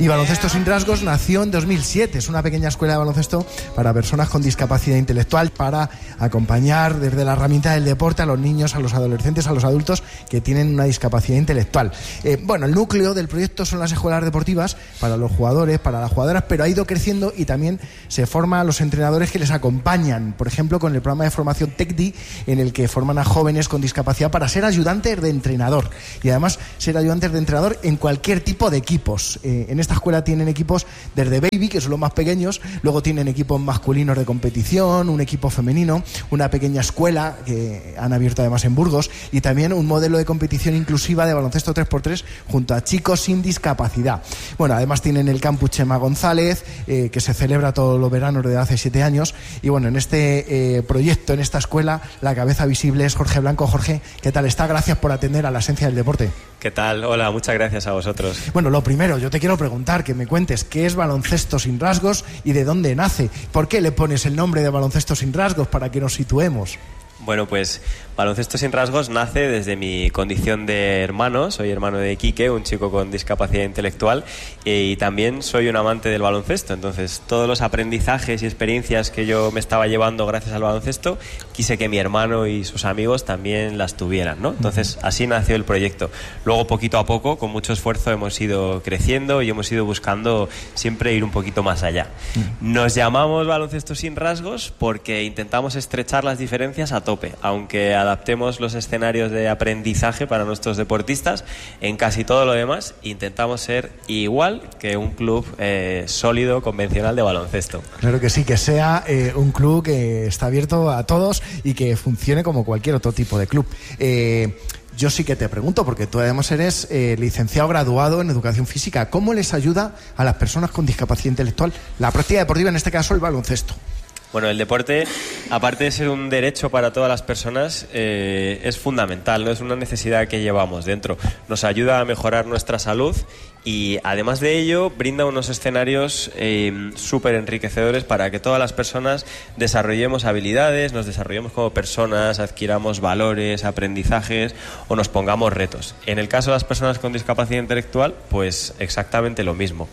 Y Baloncesto Sin Rasgos nació en 2007. Es una pequeña escuela de baloncesto para personas con discapacidad intelectual, para acompañar desde la herramienta del deporte a los niños, a los adolescentes, a los adultos que tienen una discapacidad intelectual. El núcleo del proyecto son las escuelas deportivas para los jugadores, para las jugadoras, pero ha ido creciendo y también se forma a los entrenadores que les acompañan, por ejemplo, con el programa de formación TECDI, en el que forman a jóvenes con discapacidad para ser ayudantes de entrenador, y además ser ayudantes de entrenador en cualquier tipo de equipos. En esta escuela tienen equipos desde baby, que son los más pequeños, luego tienen equipos masculinos de competición, un equipo femenino, una pequeña escuela que han abierto además en Burgos, y también un modelo de competición inclusiva de baloncesto 3x3 junto a chicos sin discapacidad. Además tienen el campus Chema González, que se celebra todos los veranos desde hace 7 años, y en este proyecto, en esta escuela, la cabeza visible es Jorge Blanco. Jorge, ¿qué tal está? Gracias por atender a la esencia del deporte. ¿Qué tal? Hola, muchas gracias a vosotros. Lo primero, yo te quiero preguntar, que me cuentes qué es Baloncesto Sin Rasgos y de dónde nace. ¿Por qué le pones el nombre de Baloncesto Sin Rasgos, para que nos situemos? Bueno, pues Baloncesto Sin Rasgos nace desde mi condición de hermano. Soy hermano de Quique, un chico con discapacidad intelectual, y también soy un amante del baloncesto. Entonces, todos los aprendizajes y experiencias que yo me estaba llevando gracias al baloncesto, quise que mi hermano y sus amigos también las tuvieran, ¿no? Entonces, así nació el proyecto. Luego, poquito a poco, con mucho esfuerzo, hemos ido creciendo y hemos ido buscando siempre ir un poquito más allá. Nos llamamos Baloncesto Sin Rasgos porque intentamos estrechar las diferencias a tope. Aunque adaptemos los escenarios de aprendizaje para nuestros deportistas, en casi todo lo demás intentamos ser igual que un club sólido, convencional de baloncesto. Claro que sí, que sea un club que está abierto a todos y que funcione como cualquier otro tipo de club. Yo sí que te pregunto, porque tú además eres licenciado graduado en Educación Física. ¿Cómo les ayuda a las personas con discapacidad intelectual la práctica deportiva, en este caso el baloncesto? Bueno, el deporte, aparte de ser un derecho para todas las personas, es fundamental, ¿no? Es una necesidad que llevamos dentro. Nos ayuda a mejorar nuestra salud y, además de ello, brinda unos escenarios súper enriquecedores para que todas las personas desarrollemos habilidades, nos desarrollemos como personas, adquiramos valores, aprendizajes o nos pongamos retos. En el caso de las personas con discapacidad intelectual, pues exactamente lo mismo.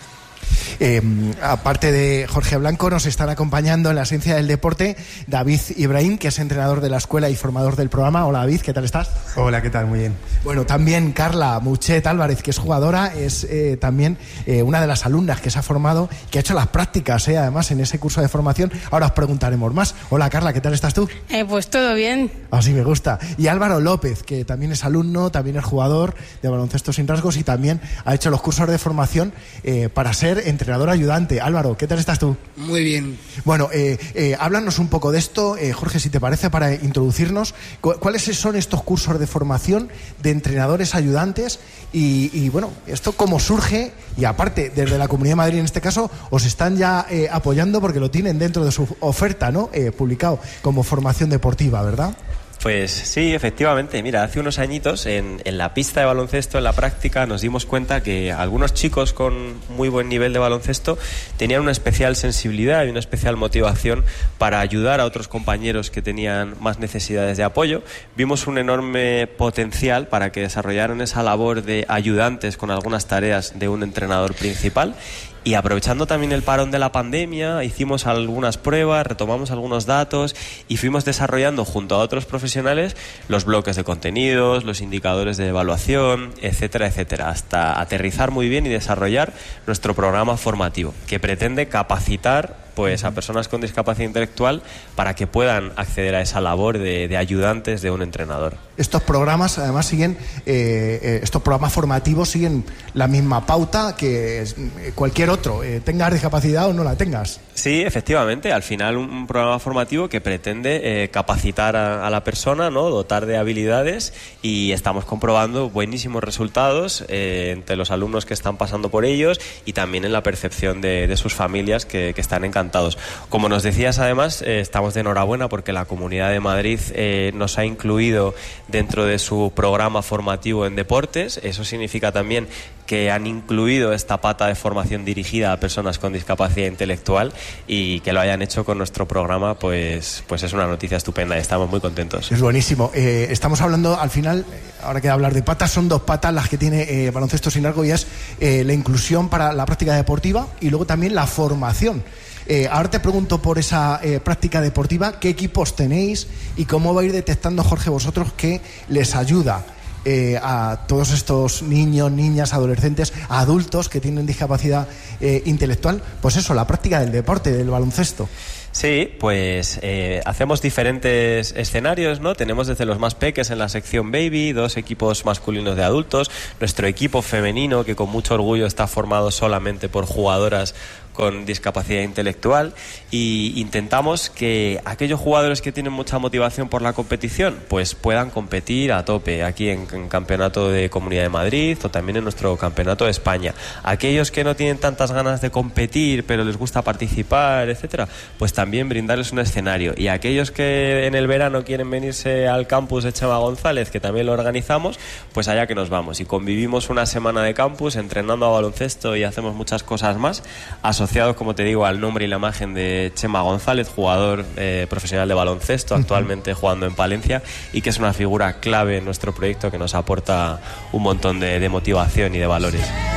Aparte de Jorge Blanco, nos están acompañando en la esencia del deporte David Ibrahim, que es entrenador de la escuela y formador del programa. Hola, David, ¿qué tal estás? Hola, ¿qué tal? Muy bien. También Carla Muchet Álvarez, que es jugadora, es también una de las alumnas que se ha formado, que ha hecho las prácticas, además, en ese curso de formación. Ahora os preguntaremos más. Hola, Carla, ¿qué tal estás tú? Pues todo bien. Así me gusta. Y Álvaro López, que también es alumno, también es jugador de Baloncesto Sin Rasgos y también ha hecho los cursos de formación para ser entrenador ayudante. Álvaro, ¿qué tal estás tú? Muy bien. Háblanos un poco de esto, Jorge, si te parece, para introducirnos. ¿Cuáles son estos cursos de formación de entrenadores ayudantes? Y ¿esto cómo surge? Y aparte, desde la Comunidad de Madrid, en este caso, os están ya apoyando porque lo tienen dentro de su oferta, ¿no? Publicado como formación deportiva, ¿verdad? Pues sí, efectivamente. Mira, hace unos añitos en la pista de baloncesto, en la práctica, nos dimos cuenta que algunos chicos con muy buen nivel de baloncesto tenían una especial sensibilidad y una especial motivación para ayudar a otros compañeros que tenían más necesidades de apoyo. Vimos un enorme potencial para que desarrollaran esa labor de ayudantes con algunas tareas de un entrenador principal. Y aprovechando también el parón de la pandemia, hicimos algunas pruebas, retomamos algunos datos y fuimos desarrollando junto a otros profesionales los bloques de contenidos, los indicadores de evaluación, etcétera, etcétera, hasta aterrizar muy bien y desarrollar nuestro programa formativo, que pretende capacitar a personas con discapacidad intelectual para que puedan acceder a esa labor de ayudantes de un entrenador. Estos programas además siguen, estos programas formativos siguen la misma pauta que cualquier otro, tengas discapacidad o no la tengas. Sí, efectivamente, al final un programa formativo que pretende capacitar a la persona, ¿no? Dotar de habilidades, y estamos comprobando buenísimos resultados entre los alumnos que están pasando por ellos y también en la percepción de sus familias que están encantados. Como nos decías, además, estamos de enhorabuena porque la Comunidad de Madrid nos ha incluido dentro de su programa formativo en deportes. Eso significa también que han incluido esta pata de formación dirigida a personas con discapacidad intelectual, y que lo hayan hecho con nuestro programa, pues es una noticia estupenda y estamos muy contentos. Es buenísimo. Estamos hablando, al final, ahora que hablar de patas, son 2 patas las que tiene Baloncesto Sin Largo, y es la inclusión para la práctica deportiva y luego también la formación. Ahora te pregunto por esa práctica deportiva, ¿qué equipos tenéis y cómo va a ir detectando, Jorge, vosotros que les ayuda a todos estos niños, niñas, adolescentes, adultos que tienen discapacidad intelectual? Pues eso, la práctica del deporte, del baloncesto. Sí, pues hacemos diferentes escenarios, ¿no? Tenemos desde los más peques en la sección Baby, 2 equipos masculinos de adultos, nuestro equipo femenino, que con mucho orgullo está formado solamente por jugadoras con discapacidad intelectual, y intentamos que aquellos jugadores que tienen mucha motivación por la competición pues puedan competir a tope aquí en Campeonato de Comunidad de Madrid o también en nuestro Campeonato de España. Aquellos que no tienen tantas ganas de competir pero les gusta participar, etcétera, pues también brindarles un escenario. Y aquellos que en el verano quieren venirse al campus de Chema González, que también lo organizamos, pues allá que nos vamos y convivimos una semana de campus entrenando a baloncesto, y hacemos muchas cosas más asociados, como te digo, al nombre y la imagen de Chema González, jugador profesional de baloncesto, actualmente jugando en Palencia, y que es una figura clave en nuestro proyecto, que nos aporta un montón de motivación y de valores.